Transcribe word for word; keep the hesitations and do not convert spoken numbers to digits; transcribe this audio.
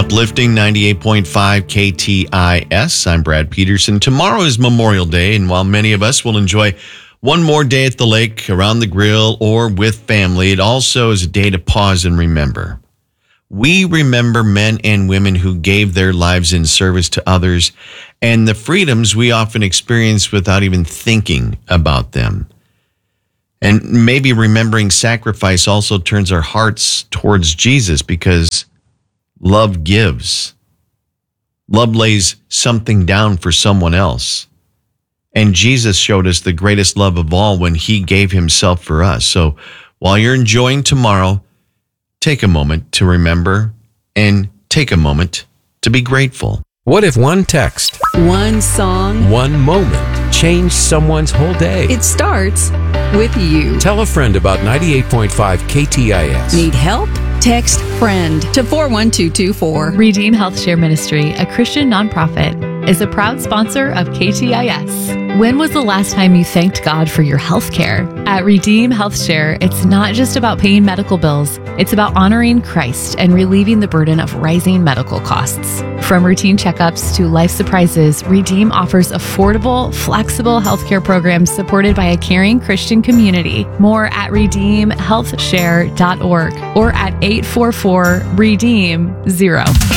Uplifting ninety-eight point five K T I S. I'm Brad Peterson. Tomorrow is Memorial Day, and while many of us will enjoy one more day at the lake, around the grill, or with family, it also is a day to pause and remember. We remember men and women who gave their lives in service to others and the freedoms we often experience without even thinking about them. And maybe remembering sacrifice also turns our hearts towards Jesus because love gives. Love lays something down for someone else. And Jesus showed us the greatest love of all when he gave himself for us. So while you're enjoying tomorrow, take a moment to remember and take a moment to be grateful. What if one text, one song, one moment changed someone's whole day? It starts with you. Tell a friend about ninety-eight point five K T I S. Need help? Text FRIEND to four one two two four. Redeem Health Share Ministry, a Christian nonprofit, is a proud sponsor of K T I S. When was the last time you thanked God for your health care? At Redeem Health Share, it's not just about paying medical bills, it's about honoring Christ and relieving the burden of rising medical costs. From routine checkups to life surprises, Redeem offers affordable, flexible healthcare programs supported by a caring Christian community. More at redeem health share dot org or at eight four four redeem zero.